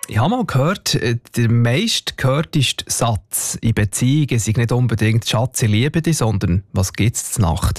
Ich habe mal gehört, der meistgehörteste Satz in Beziehungen sei nicht unbedingt «Schatz, ich liebe dich», sondern «Was gibt's zur Nacht?»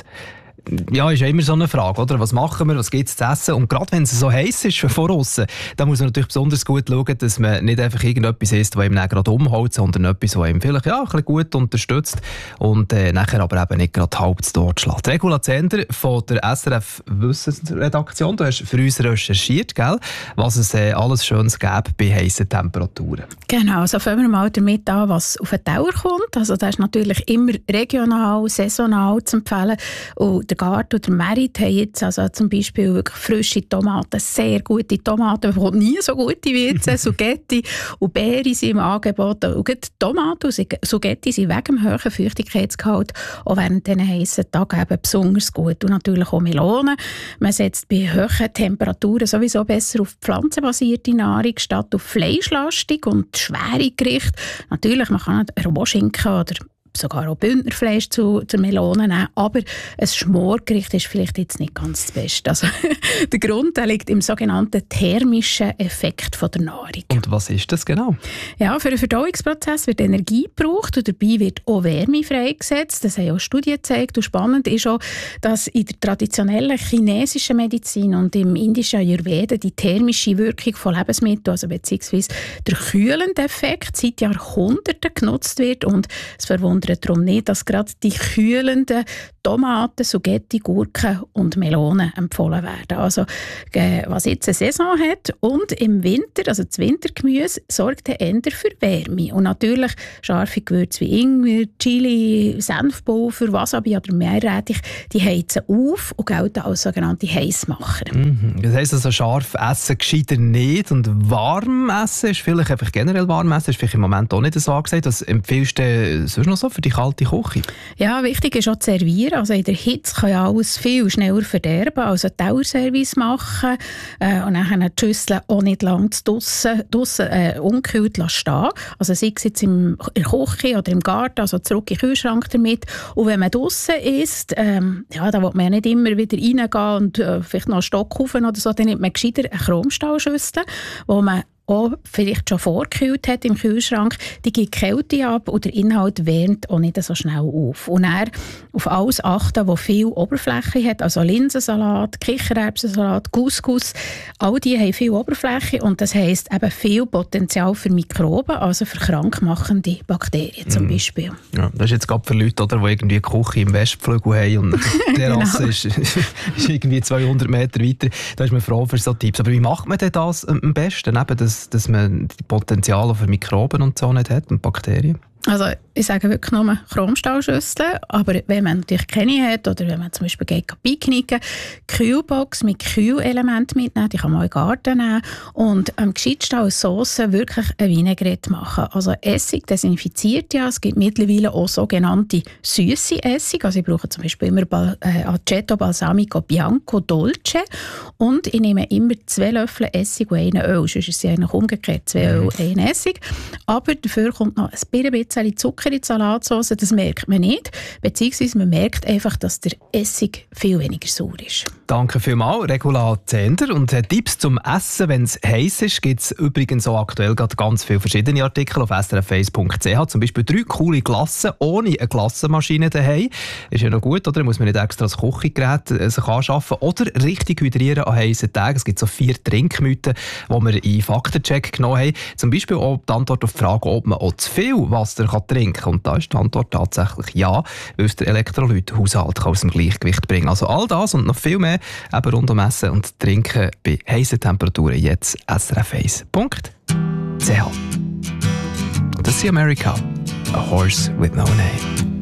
Ja, ist ja immer so eine Frage, oder? Was machen wir, was gibt es zu essen? Und gerade wenn es so heiß ist von außen, dann muss man natürlich besonders gut schauen, dass man nicht einfach irgendetwas isst, das ihm dann gerade umhaut, sondern etwas, das ihm vielleicht ein bisschen gut unterstützt und nachher aber eben nicht gerade halb zu Tod schlägt. Regula Zehnder von der SRF Wissensredaktion, du hast für uns recherchiert, gell? Was es alles Schönes gäbe bei heißen Temperaturen. Genau, also fangen wir mal damit an, was auf den Teller kommt. Also das ist natürlich immer regional, saisonal zu empfehlen. Und der Garten oder Merit haben jetzt also zum Beispiel wirklich frische Tomaten, sehr gute Tomaten, die nie so gute wie jetzt, Sugetti und Beeren sind im Angebot. Und die Tomaten und Sugetti sind wegen dem hohen Feuchtigkeitsgehalt auch während diesen heißen Tagen eben besonders gut. Und natürlich auch Melonen. Man setzt bei hohen Temperaturen sowieso besser auf pflanzenbasierte Nahrung statt auf fleischlastig und schwere Gerichte. Natürlich, man kann Rohschinken oder sogar auch Bündnerfleisch zur Melone nehmen, aber ein Schmorgericht ist vielleicht jetzt nicht ganz das Beste. Also, der Grund liegt im sogenannten thermischen Effekt von der Nahrung. Und was ist das genau? Ja, für den Verdauungsprozess wird Energie gebraucht und dabei wird auch Wärme freigesetzt. Das haben auch Studien gezeigt. Und spannend ist auch, dass in der traditionellen chinesischen Medizin und im indischen Ayurveda die thermische Wirkung von Lebensmitteln, also beziehungsweise der kühlende Effekt, seit Jahrhunderten genutzt wird. Und es verwundert darum nicht, dass gerade die kühlenden Tomaten, Sugetti, Gurken und Melonen empfohlen werden. Also, was jetzt eine Saison hat und im Winter, also das Wintergemüse, sorgt dann eher für Wärme. Und natürlich scharfe Gewürze wie Ingwer, Chili, Senfpulver, Wasabi oder Meerrettich, die heizen auf und gelten als sogenannte Heissmacher. Das heisst also, scharf essen gescheiter nicht und warm essen ist vielleicht einfach generell warm essen, ist vielleicht im Moment auch nicht so angesagt. Was empfiehlst du sonst noch so für die kalte Küche? Ja, wichtig ist auch zu servieren. Also in der Hitze kann ja alles viel schneller verderben. Also Tauerservice machen und dann die Schüssel auch nicht lange draussen ungekühlt stehen. Also sei es jetzt in der Küche oder im Garten, also zurück in den Kühlschrank damit. Und wenn man draussen isst, da will man ja nicht immer wieder reingehen und vielleicht noch einen Stock rauf oder so, dann nimmt man gescheiter eine Chromstahlschüssel, wo man auch vielleicht schon vorgekühlt hat im Kühlschrank, die gibt Kälte ab und der Inhalt wärmt auch nicht so schnell auf. Und dann auf alles achten, was viel Oberfläche hat, also Linsensalat, Kichererbsensalat, Couscous, all die haben viel Oberfläche und das heisst eben viel Potenzial für Mikroben, also für krankmachende Bakterien zum Beispiel. Ja, das ist jetzt gerade für Leute, oder, die irgendwie eine Küche im Westflügel haben und die Terrasse genau. ist irgendwie 200 Meter weiter. Da ist man froh für so Tipps. Aber wie macht man denn das am besten? Eben dass man die Potenziale für Mikroben und so nicht hat und Bakterien? Also ich sage wirklich nur Chromstahlschüsseln, aber wenn man natürlich keine hat oder wenn man zum Beispiel geht picknicken, Kühlbox mit Kühlelement mitnehmen, die kann man auch in den Garten nehmen und am gescheitsten als Sauce wirklich eine Vinaigrette machen. Also Essig desinfiziert ja, es gibt mittlerweile auch sogenannte süße Essig, also ich brauche zum Beispiel immer Aceto Balsamico Bianco Dolce und ich nehme immer 2 Löffel Essig und 1 Öl, sonst ist es eigentlich umgekehrt, 2 Öl, 1 Essig, aber dafür kommt noch ein bisschen Zucker in die Salatsauce, das merkt man nicht. Beziehungsweise man merkt einfach, dass der Essig viel weniger sauer ist. Danke vielmals, Regula Zehnder. Und Tipps zum Essen, wenn es heiß ist, gibt es übrigens auch aktuell ganz viele verschiedene Artikel auf srf1.ch. Zum Beispiel 3 coole Glassen ohne eine Glassenmaschine daheim. Ist ja noch gut, oder? Muss man nicht extra das Küchengerät sich anschaffen. Oder richtig hydrieren an heißen Tagen. Es gibt so 4 Trinkmythen, die wir in Faktencheck genommen haben. Zum Beispiel auch die Antwort auf die Frage, ob man auch zu viel Wasser trinken kann. Und da ist die Antwort tatsächlich ja, weil es der Elektrolythaushalt aus dem Gleichgewicht bringen. Also all das und noch viel mehr eben rund um Essen und Trinken bei heißen Temperaturen jetzt srf1.ch. Das ist America, a horse with no name.